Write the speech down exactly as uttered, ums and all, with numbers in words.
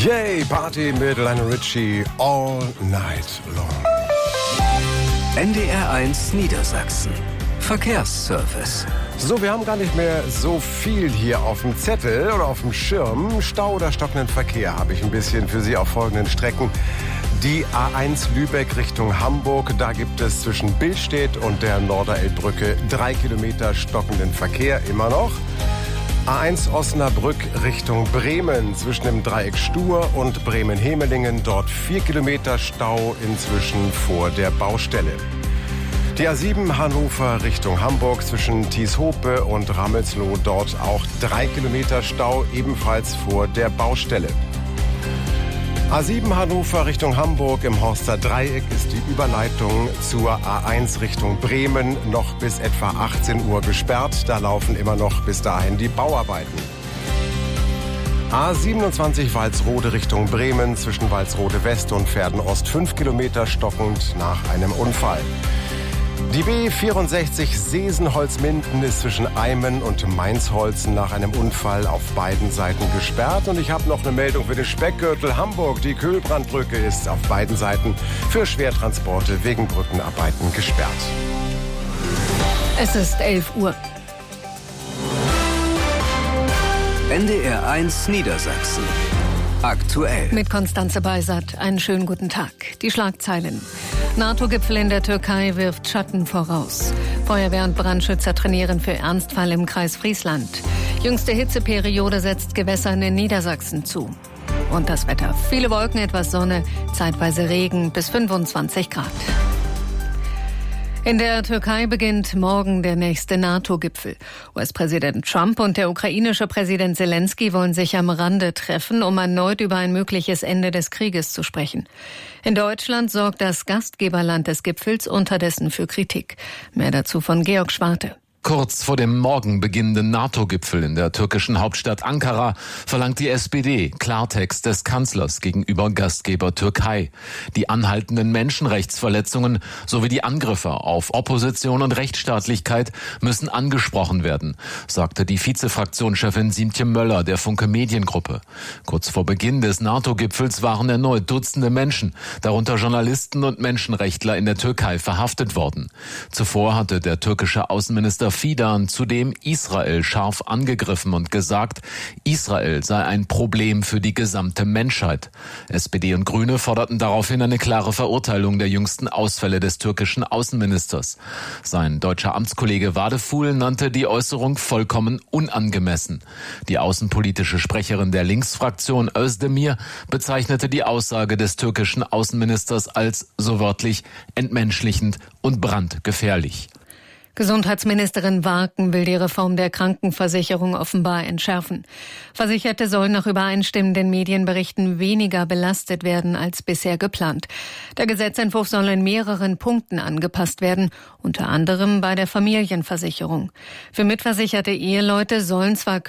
Yay, Party mit Lionel Richie all night long. N D R eins Niedersachsen. Verkehrsservice. So, wir haben gar nicht mehr so viel hier auf dem Zettel oder auf dem Schirm. Stau oder stockenden Verkehr habe ich ein bisschen für Sie auf folgenden Strecken. Die A eins Lübeck Richtung Hamburg, da gibt es zwischen Billstedt und der Norderelbbrücke drei Kilometer stockenden Verkehr immer noch. A eins Osnabrück Richtung Bremen, zwischen dem Dreieck Stur und Bremen-Hemelingen, dort vier Kilometer Stau inzwischen vor der Baustelle. Die A sieben Hannover Richtung Hamburg, zwischen Tieshope und Rammelsloh, dort auch drei Kilometer Stau, ebenfalls vor der Baustelle. A sieben Hannover Richtung Hamburg im Horster Dreieck ist die Überleitung zur A eins Richtung Bremen noch bis etwa achtzehn Uhr gesperrt. Da laufen immer noch bis dahin die Bauarbeiten. A siebenundzwanzig Walsrode Richtung Bremen, zwischen Walsrode West und Verden Ost fünf Kilometer stockend nach einem Unfall. Die B vierundsechzig Sesenholzminden ist zwischen Eimen und Mainzholzen nach einem Unfall auf beiden Seiten gesperrt. Und ich habe noch eine Meldung für den Speckgürtel Hamburg. Die Kühlbrandbrücke ist auf beiden Seiten für Schwertransporte wegen Brückenarbeiten gesperrt. Es ist elf Uhr. N D R eins Niedersachsen. Aktuell. Mit Konstanze Beisert. Einen schönen guten Tag. Die Schlagzeilen. NATO-Gipfel in der Türkei wirft Schatten voraus. Feuerwehr und Brandschützer trainieren für Ernstfall im Kreis Friesland. Jüngste Hitzeperiode setzt Gewässern in Niedersachsen zu. Und das Wetter. Viele Wolken, etwas Sonne, zeitweise Regen bis fünfundzwanzig Grad. In der Türkei beginnt morgen der nächste NATO-Gipfel. U S-Präsident Trump und der ukrainische Präsident Zelensky wollen sich am Rande treffen, um erneut über ein mögliches Ende des Krieges zu sprechen. In Deutschland sorgt das Gastgeberland des Gipfels unterdessen für Kritik. Mehr dazu von Georg Schwarte. Kurz vor dem morgen beginnenden NATO-Gipfel in der türkischen Hauptstadt Ankara verlangt die S P D Klartext des Kanzlers gegenüber Gastgeber Türkei. Die anhaltenden Menschenrechtsverletzungen sowie die Angriffe auf Opposition und Rechtsstaatlichkeit müssen angesprochen werden, sagte die Vizefraktionschefin Siemtje Möller der Funke Mediengruppe. Kurz vor Beginn des NATO-Gipfels waren erneut Dutzende Menschen, darunter Journalisten und Menschenrechtler in der Türkei, verhaftet worden. Zuvor hatte der türkische Außenminister Fidan zudem Israel scharf angegriffen und gesagt, Israel sei ein Problem für die gesamte Menschheit. S P D und Grüne forderten daraufhin eine klare Verurteilung der jüngsten Ausfälle des türkischen Außenministers. Sein deutscher Amtskollege Vadeful nannte die Äußerung vollkommen unangemessen. Die außenpolitische Sprecherin der Linksfraktion Özdemir bezeichnete die Aussage des türkischen Außenministers als so wörtlich entmenschlichend und brandgefährlich. Gesundheitsministerin Warken will die Reform der Krankenversicherung offenbar entschärfen. Versicherte sollen nach übereinstimmenden Medienberichten weniger belastet werden als bisher geplant. Der Gesetzentwurf soll in mehreren Punkten angepasst werden, unter anderem bei der Familienversicherung. Für mitversicherte Eheleute sollen zwar